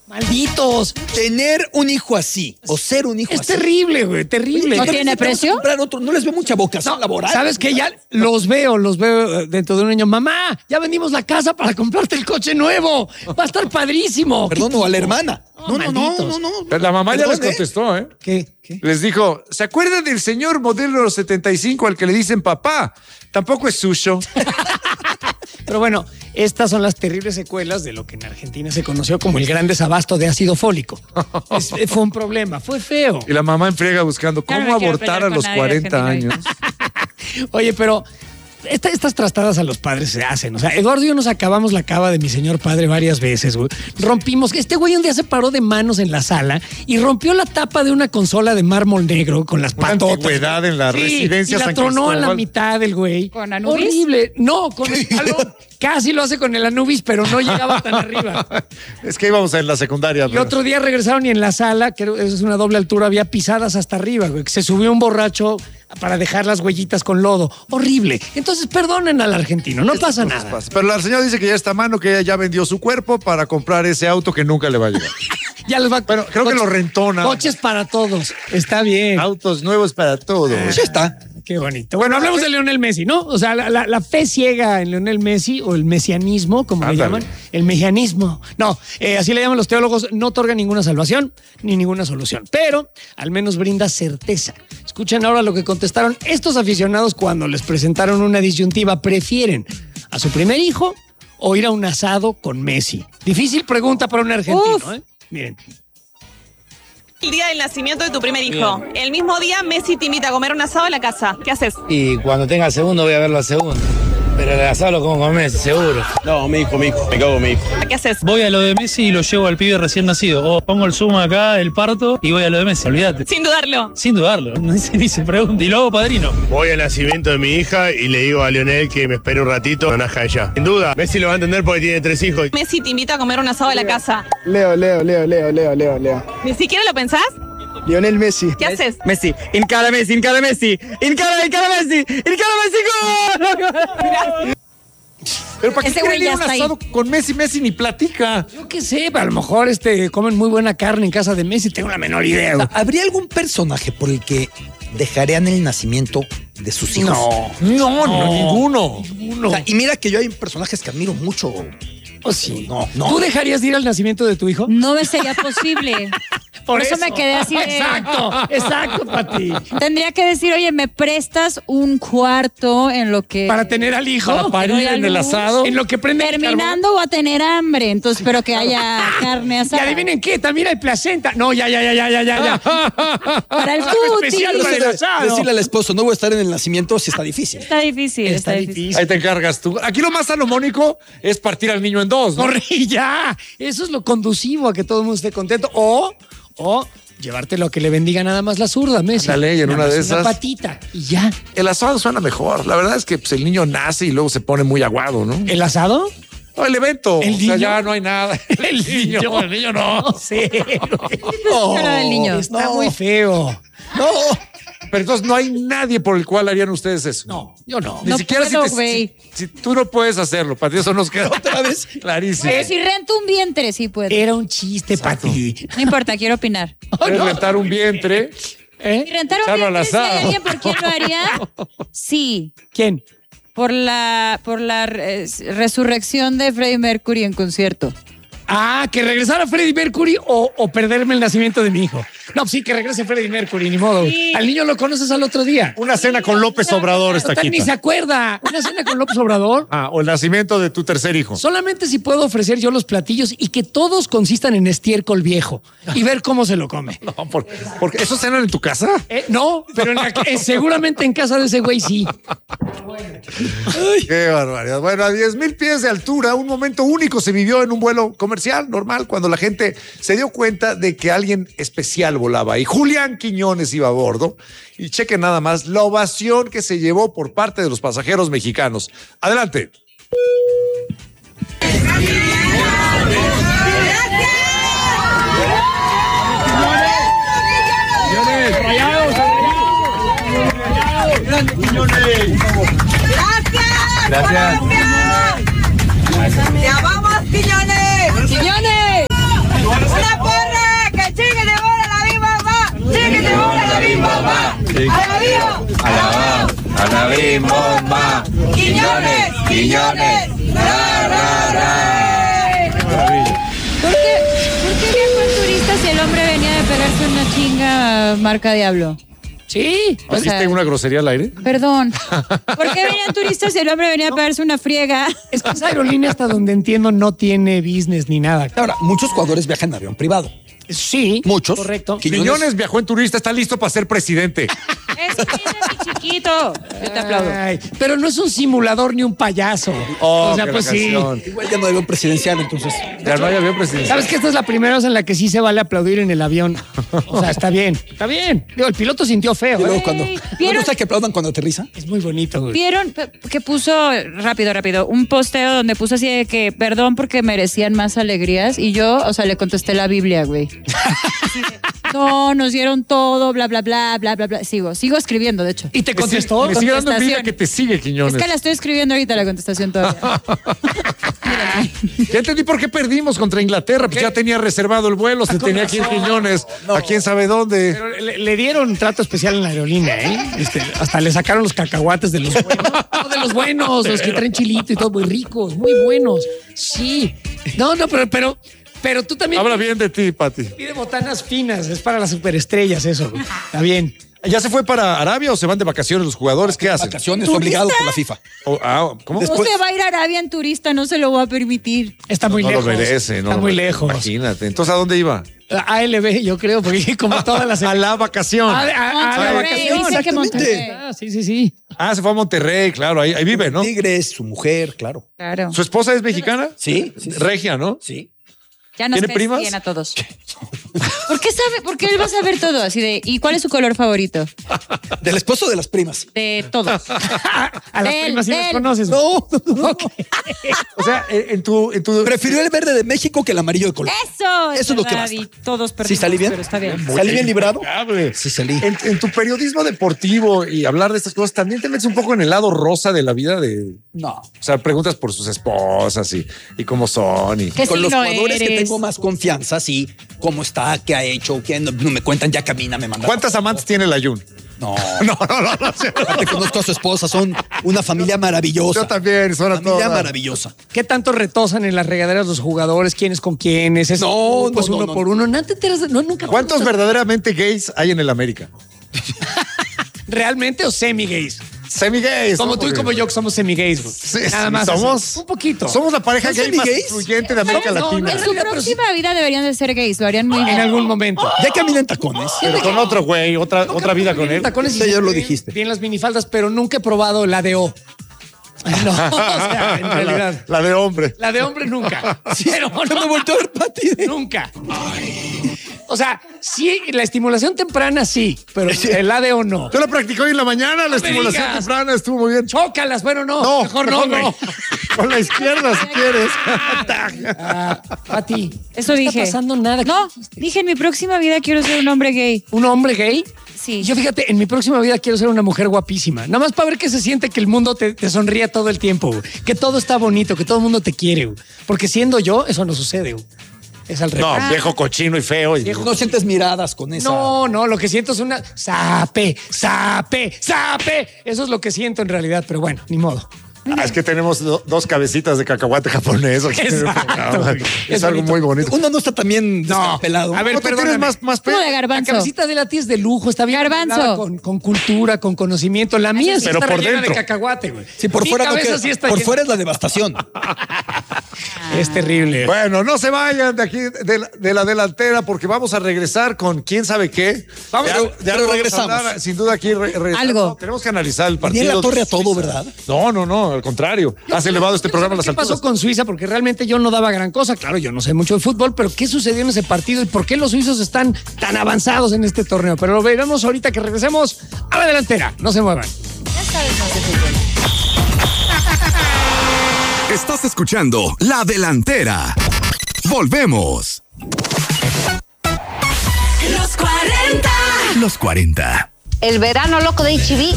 Malditos. Tener un hijo así o ser un hijo Es así. terrible, güey, terrible. ¿No tiene precio? No les veo mucha vocación laboral. ¿Sabes qué? Ya los veo dentro de un año. Mamá, ya vendimos la casa para comprarte el coche nuevo. Va a estar padrísimo. Perdón, o a la hermana. Malditos. Pero la mamá ya Perdón, les contestó, ¿eh? ¿Qué? Les dijo, ¿se acuerdan del señor modelo 75 al que le dicen papá? Tampoco es suyo. Pero bueno, estas son las terribles secuelas de lo que en Argentina se conoció como el gran desabasto de ácido fólico. Fue un problema, fue feo. Y la mamá en friega buscando Ya no cómo me quiero abortar pelear a con los nadie 40 argentino. años. Oye, pero estas trastadas a los padres se hacen. O sea, Eduardo y yo nos acabamos la cava de mi señor padre varias veces, güey. Rompimos. Este güey un día se paró de manos en la sala y rompió la tapa de una consola de mármol negro con las Una patotas. antigüedad en la residencia y la San tronó a la Cristóbal. mitad el güey. ¿Con Anubis? Horrible. No, con el palo. Casi lo hace con el Anubis, pero no llegaba tan arriba. Es que íbamos en la secundaria. Y otro día regresaron y en la sala, que es una doble altura, había pisadas hasta arriba, güey. Que se subió un borracho para dejar las huellitas con lodo. Horrible. Entonces, perdonen al argentino, no pasa nada. Pero la señora dice que ya está a mano, que ella ya vendió su cuerpo para comprar ese auto que nunca le va a llegar. Ya les va. Pero creo que lo rentó nada. Coches para todos. Está bien. Autos nuevos para todos. Ya está. Qué bonito. Bueno, hablemos de Lionel Messi, ¿no? O sea, la fe ciega en Lionel Messi, o el mesianismo, como le Ándale. llaman. El mesianismo. No, así le llaman los teólogos, no otorga ninguna salvación ni ninguna solución. Pero al menos brinda certeza. Escuchen ahora lo que contestaron estos aficionados cuando les presentaron una disyuntiva. ¿Prefieren a su primer hijo o ir a un asado con Messi? Difícil pregunta para un argentino, Uf. ¿eh? Miren. El día del nacimiento de tu primer hijo. El mismo día Messi te invita a comer un asado en la casa. ¿Qué haces? Y cuando tenga el segundo voy a ver la segunda. Pero el asado lo como con Messi, seguro. No, mi hijo, me cago en mi hijo. ¿Qué haces? Voy a lo de Messi y lo llevo al pibe recién nacido. O pongo el zoom acá, el parto, y voy a lo de Messi. Olvídate. Sin dudarlo. Sin dudarlo. Ni se pregunta. Y lo hago padrino. Voy al nacimiento de mi hija y le digo a Lionel que me espere un ratito, no nazca ella. Sin duda, Messi lo va a entender porque tiene 3 hijos. Messi te invita a comer un asado en la casa. Leo. ¿Ni siquiera lo pensás? Lionel Messi. ¿Qué haces? Messi, encara Messi, encara Messi, encara Messi, encara Messi, gol. Pero ¿para qué Ese güey quieren ir a ya un está ahí. asado con Messi? Messi ni platica. Yo qué sé, a lo mejor comen muy buena carne en casa de Messi, tengo la menor idea. güey. ¿Habría algún personaje por el que dejarían el nacimiento de sus hijos? No, ninguno. O sea, y mira que yo hay personajes que admiro mucho. Oh, sí. No. ¿Tú dejarías de ir al nacimiento de tu hijo? No me sería posible. Por eso me quedé así de... Exacto, Pati. Tendría que decir, oye, ¿me prestas un cuarto en lo que... Para tener al hijo. Para parir Doy a en el luz. asado. En lo que prende el Terminando voy a tener hambre, entonces espero que haya carne carbón. Y asada. adivinen qué, también hay placenta. No, ya. Para el Algo cuti. especial para el asado. Decirle al esposo, no voy a estar en el nacimiento, si está difícil. Está difícil, está difícil. Ahí te encargas tú. Aquí lo más salomónico es partir al niño en dos, ¿no? Corre, ya. Eso es lo conducivo a que todo el mundo esté contento. O llevártelo a que le bendiga nada más la zurda, Messi. Ándale, y en Nada una más de esas. Una patita y ya. El asado suena mejor. La verdad es que pues, el niño nace y luego se pone muy aguado, ¿no? ¿El asado? No, el evento. ¿El o sea, niño? ya no hay nada. El niño no. Sí. Cara del niño. Está muy feo. No. Pero entonces no hay nadie por el cual harían ustedes eso. No, yo no. Ni No siquiera puedo, si, güey. si tú no puedes hacerlo. Para ti eso nos queda otra vez clarísimo. Pero si rento un vientre, sí puedo. Era un chiste, Pati. No importa, quiero opinar. Puedes rentar un vientre. Si rentar un Echarlo al vientre, si hay asado. alguien por quién lo haría, sí. ¿Quién? Por la resurrección de Freddie Mercury en concierto. Ah, que regresara Freddie Mercury o perderme el nacimiento de mi hijo. No, sí, que regrese Freddie Mercury, ni modo. Sí. Al niño lo conoces al otro día. Una cena con López Obrador está Total, ni se aquí. acuerda. Una cena con López Obrador. O el nacimiento de tu tercer hijo. Solamente si puedo ofrecer yo los platillos y que todos consistan en estiércol viejo y ver cómo se lo come. No, porque ¿eso cenan en tu casa? No, pero seguramente en casa de ese güey sí. Qué barbaridad. Bueno, a 10,000 pies de altura, un momento único se vivió en un vuelo comercial normal cuando la gente se dio cuenta de que alguien especial volaba ahí. Julián Quiñones iba a bordo y chequen nada más la ovación que se llevó por parte de los pasajeros mexicanos. Adelante. Gracias. ¡Ya vamos, Quiñones! ¡Quiñones! ¡Un Bomba. Quiñones, Quiñones. ¿Por qué viajó el turista si el hombre venía de pegarse una chinga marca Diablo? Sí. O sea, ¿Hiciste una grosería al aire? Perdón. ¿Por qué venían turistas y el hombre venía a pegarse una friega? Es que esa aerolínea, hasta donde entiendo, no tiene business ni nada. Ahora, muchos jugadores viajan en avión privado. Sí. Muchos. Correcto. Quiñones viajó en turista, está listo para ser presidente. Es que es mi chiquito. Yo te aplaudo. Ay, pero no es un simulador ni un payaso. Oh, o sea, qué pues la sí. canción. Igual ya no hay avión presidencial, entonces. Ya no hay avión presidencial. ¿Sabes que esta es la primera vez en la que sí se vale aplaudir en el avión? O sea, está bien. Está bien. Digo, el piloto sintió feo. Y luego ¿eh? cuando. ¿vieron? ¿No gusta que aplaudan cuando aterriza? Es muy bonito, güey. ¿Vieron que puso, rápido, un posteo donde puso así de que perdón porque merecían más alegrías? Y yo, o sea, le contesté la Biblia, güey. Así de, no, nos dieron todo, bla, bla, bla, bla, bla, bla. Sigo escribiendo, de hecho. ¿Y te contestó? Me sigue dando envidia Contestación. que te sigue, Quiñones. Es que la estoy escribiendo ahorita la contestación todavía. Ya entendí por qué perdimos contra Inglaterra. Pues ya tenía reservado el vuelo, se tenía aquí en Quiñones, a quién sabe dónde. Pero le dieron trato especial en la aerolínea, ¿eh? Hasta le sacaron los cacahuates de los buenos. No, de los buenos, los que traen chilito y todo, muy ricos, muy buenos. Sí. No, pero tú también Habla bien de ti, Pati. pide botanas finas, es para las superestrellas eso. Güey. Está bien. ¿Ya se fue para Arabia o se van de vacaciones los jugadores? ¿Qué hacen? Vacaciones ¿Turista? obligado por la FIFA. ¿Cómo? No se va a ir a Arabia en turista, no se lo voy a permitir. Está muy No lejos. lo merece, ¿no? Está muy lejos. Imagínate. Entonces, ¿a dónde iba? ALB, yo creo, porque como todas las... A la vacación. A la Monterrey, vacación. dice que Monterrey. Ah, sí. Ah, se fue a Monterrey, claro, ahí vive, ¿no? Tigres, su mujer, claro. Claro. ¿Su esposa es mexicana? Sí. Regia, ¿no? Sí. Ya nos ¿Tiene primas? bien a todos. ¿Por qué sabe? ¿Por qué él va a saber todo? Así de, ¿y cuál es su color favorito? ¿Del esposo o de las primas? De todos. A las Del- primas sí las del- conoces. No. Ok. O sea, en tu Prefirió el verde de México que el amarillo de Colombia. Eso Eso es lo que verdad, basta. y todos ¿Sí perdimos, salí bien? pero está bien. ¿Salí bien librado? Hable. Sí, salí. En tu periodismo deportivo y hablar de estas cosas, también te metes un poco en el lado rosa de la vida de. No. O sea, preguntas por sus esposas y cómo son. Y... ¿Qué Con los signo jugadores que eres? tengo más confianza, sí. ¿Cómo está? ¿Qué ha hecho? ¿Qué no me cuentan? Ya camina, me manda. ¿Cuántas amantes tiene la Jun? No. No. Aparte conozco a su esposa, son una familia maravillosa. Yo también, son a Familia todas. maravillosa. ¿Qué tanto retosan en las regaderas los jugadores? ¿Quiénes con quiénes? ¿Es No, pues no, uno no, por uno? ¿No te enteras? No, nunca. ¿Cuántos verdaderamente gays hay en el América? ¿Realmente o semi-gays? Semi-gays. Como ¿no? tú y como yo que somos semi-gays. Güey. Sí, Nada más. somos. así. Un poquito. Somos la pareja ¿Son gay más semi-gays? influyente de América No, Latina. En su próxima vida deberían de ser gays, lo harían muy En bien. algún momento. Ya camina en tacones. Pero con otro güey, otra vida con él. Tacones y Sí, ya lo bien- dijiste. Bien las minifaldas, pero nunca he probado la de O. No, o sea, en realidad. La de hombre. La de hombre nunca. Pero No me volteó a ver, Pati. nunca. O sea, sí, la estimulación temprana sí, pero el ADO no. Yo la practicé hoy en la mañana, la me estimulación digas. temprana estuvo muy bien. Chócalas, bueno, no. No, mejor no, güey. Con la izquierda, si quieres. Pati, Eso no dije. está pasando nada. No, dije en mi próxima vida quiero ser un hombre gay. ¿Un hombre gay? Sí. Yo fíjate, en mi próxima vida quiero ser una mujer guapísima. Nada más para ver que se siente que el mundo te sonría todo el tiempo, güey. Que todo está bonito, que todo el mundo te quiere, güey. Porque siendo yo, eso no sucede, güey. Es al revés. No, viejo cochino y feo. No sientes miradas con esa. No, lo que siento es una sape. Eso es lo que siento en realidad, pero bueno, ni modo. Es que tenemos dos cabecitas de cacahuate japonés. Aquí en el Exacto, programa. güey. Es Es algo bonito. muy bonito. Uno no está también pelado. A ver, ¿No te tienes perdóname. más Como de La garbanzo. cabecita de la tía es de lujo, está bien Garbanzo. arreglada con cultura, con conocimiento. La mía sí Pero está por rellena dentro. de cacahuate, güey. Sí, por Mi fuera no cabeza queda. sí está Por llena. fuera es la devastación. Es terrible. Bueno, no se vayan de aquí de la delantera porque vamos a regresar con quién sabe qué. Vamos, Ya pero vamos a regresamos. hablar, sin duda aquí Algo. tenemos que analizar el Ni partido. en la torre a todo, ¿verdad? No, al contrario. Has elevado este programa a las ¿Qué alturas. pasó con Suiza? Porque realmente yo no daba gran cosa. Claro, yo no sé mucho de fútbol, pero ¿qué sucedió en ese partido y por qué los suizos están tan avanzados en este torneo? Pero lo veremos ahorita que regresemos a la delantera. No se muevan. Ya sabes más de fútbol. Estás escuchando La Delantera. Volvemos. Los 40. Los 40. El verano loco de HB